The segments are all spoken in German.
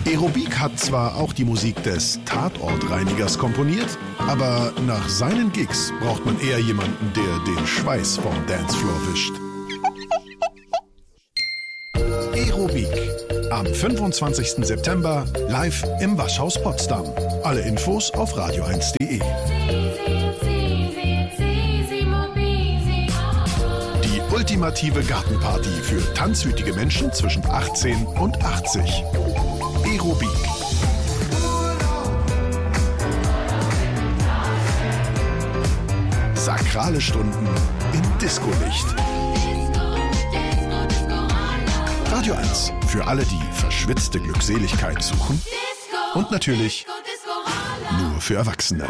Aerobik hat zwar auch die Musik des Tatortreinigers komponiert, aber nach seinen Gigs braucht man eher jemanden, der den Schweiß vom Dancefloor wischt. Aerobik. Am 25. September live im Waschhaus Potsdam. Alle Infos auf radio1.de. Die ultimative Gartenparty für tanzwütige Menschen zwischen 18 und 80. Aerobik. Sakrale Stunden im Discolicht. Radio 1 für alle, die verschwitzte Glückseligkeit suchen. Und natürlich nur für Erwachsene.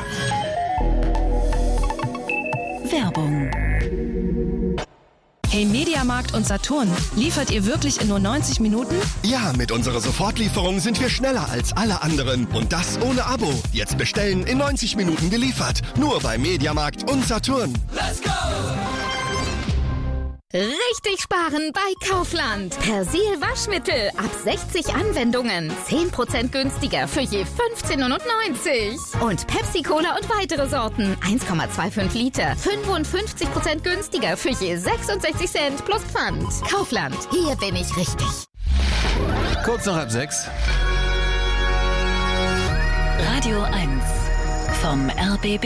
Werbung. Hey Mediamarkt und Saturn, liefert ihr wirklich in nur 90 Minuten? Ja, mit unserer Sofortlieferung sind wir schneller als alle anderen. Und das ohne Abo. Jetzt bestellen, in 90 Minuten geliefert. Nur bei Mediamarkt und Saturn. Let's go! Richtig sparen bei Kaufland. Persil Waschmittel ab 60 Anwendungen. 10% günstiger für je 15,99. Und Pepsi Cola und weitere Sorten. 1,25 Liter. 55% günstiger für je 66 Cent plus Pfand. Kaufland. Hier bin ich richtig. Kurz nach 5:30. Radio 1 vom RBB.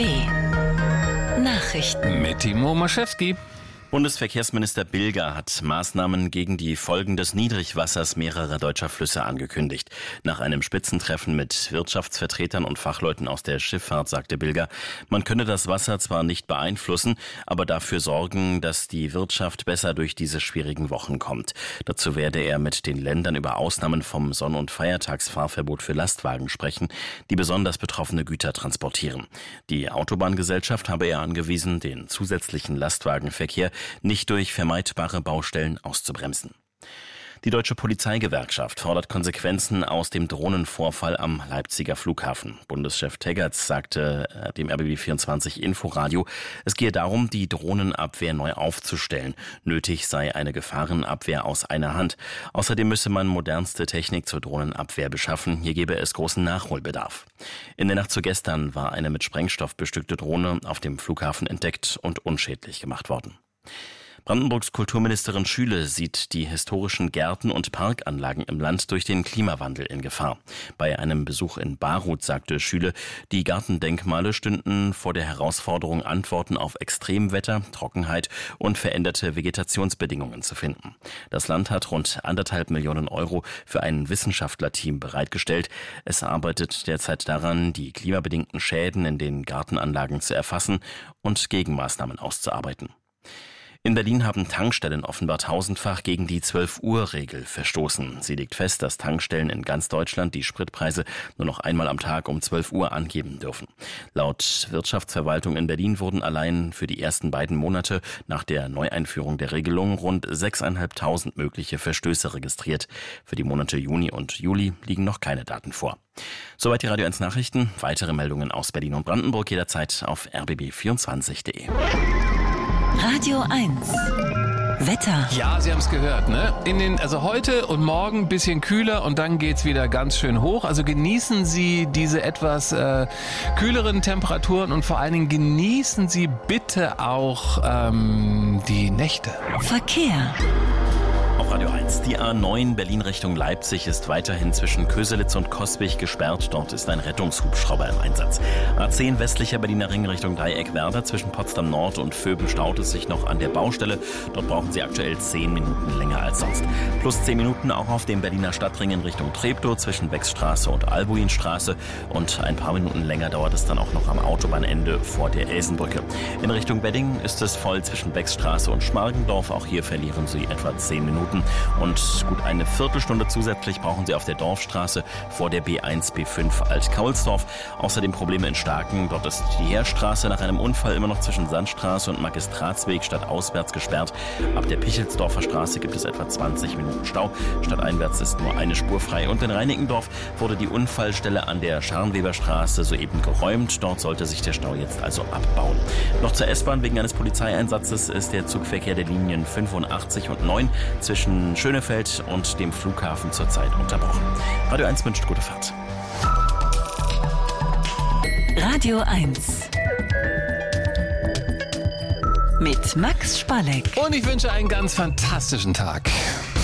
Nachrichten. Mit Timo Maschewski. Bundesverkehrsminister Bilger hat Maßnahmen gegen die Folgen des Niedrigwassers mehrerer deutscher Flüsse angekündigt. Nach einem Spitzentreffen mit Wirtschaftsvertretern und Fachleuten aus der Schifffahrt sagte Bilger, man könne das Wasser zwar nicht beeinflussen, aber dafür sorgen, dass die Wirtschaft besser durch diese schwierigen Wochen kommt. Dazu werde er mit den Ländern über Ausnahmen vom Sonn- und Feiertagsfahrverbot für Lastwagen sprechen, die besonders betroffene Güter transportieren. Die Autobahngesellschaft habe er angewiesen, den zusätzlichen Lastwagenverkehr nicht durch vermeidbare Baustellen auszubremsen. Die Deutsche Polizeigewerkschaft fordert Konsequenzen aus dem Drohnenvorfall am Leipziger Flughafen. Bundeschef Teggerts sagte dem RBB24 Inforadio, es gehe darum, die Drohnenabwehr neu aufzustellen. Nötig sei eine Gefahrenabwehr aus einer Hand. Außerdem müsse man modernste Technik zur Drohnenabwehr beschaffen. Hier gebe es großen Nachholbedarf. In der Nacht zu gestern war eine mit Sprengstoff bestückte Drohne auf dem Flughafen entdeckt und unschädlich gemacht worden. Brandenburgs Kulturministerin Schüle sieht die historischen Gärten und Parkanlagen im Land durch den Klimawandel in Gefahr. Bei einem Besuch in Baruth sagte Schüle, die Gartendenkmale stünden vor der Herausforderung, Antworten auf Extremwetter, Trockenheit und veränderte Vegetationsbedingungen zu finden. Das Land hat rund 1,5 Millionen Euro für ein Wissenschaftlerteam bereitgestellt. Es arbeitet derzeit daran, die klimabedingten Schäden in den Gartenanlagen zu erfassen und Gegenmaßnahmen auszuarbeiten. In Berlin haben Tankstellen offenbar tausendfach gegen die 12-Uhr-Regel verstoßen. Sie legt fest, dass Tankstellen in ganz Deutschland die Spritpreise nur noch einmal am Tag um 12 Uhr angeben dürfen. Laut Wirtschaftsverwaltung in Berlin wurden allein für die ersten beiden Monate nach der Neueinführung der Regelung rund 6.500 mögliche Verstöße registriert. Für die Monate Juni und Juli liegen noch keine Daten vor. Soweit die Radio 1 Nachrichten. Weitere Meldungen aus Berlin und Brandenburg jederzeit auf rbb24.de. Radio 1. Wetter. Ja, Sie haben es gehört, ne? Also heute und morgen ein bisschen kühler und dann geht's wieder ganz schön hoch. Also genießen Sie diese etwas kühleren Temperaturen und vor allen Dingen genießen Sie bitte auch die Nächte. Verkehr. Auf Radio 1. Die A9 Berlin Richtung Leipzig ist weiterhin zwischen Köselitz und Coswig gesperrt. Dort ist ein Rettungshubschrauber im Einsatz. A10 westlicher Berliner Ring Richtung Dreieckwerder zwischen Potsdam Nord und Vöben staut es sich noch an der Baustelle. Dort brauchen Sie aktuell 10 Minuten länger als sonst. Plus 10 Minuten auch auf dem Berliner Stadtring in Richtung Treptow zwischen Beckstraße und Albuinstraße. Und ein paar Minuten länger dauert es dann auch noch am Autobahnende vor der Elsenbrücke. In Richtung Wedding ist es voll zwischen Beckstraße und Schmargendorf. Auch hier verlieren Sie etwa 10 Minuten. Und gut eine Viertelstunde zusätzlich brauchen Sie auf der Dorfstraße vor der B1, B5 Alt-Kaulsdorf. Außerdem Probleme in Starken. Dort ist die Heerstraße nach einem Unfall immer noch zwischen Sandstraße und Magistratsweg stadtauswärts gesperrt. Ab der Pichelsdorfer Straße gibt es etwa 20 Minuten Stau. Stadteinwärts ist nur eine Spur frei. Und in Reinickendorf wurde die Unfallstelle an der Scharnweberstraße soeben geräumt. Dort sollte sich der Stau jetzt also abbauen. Noch zur S-Bahn. Wegen eines Polizeieinsatzes ist der Zugverkehr der Linien 85 und 9 zwischen zwischen Schönefeld und dem Flughafen zurzeit unterbrochen. Radio 1 wünscht gute Fahrt. Radio 1 mit Max Spalleck. Und ich wünsche einen ganz fantastischen Tag.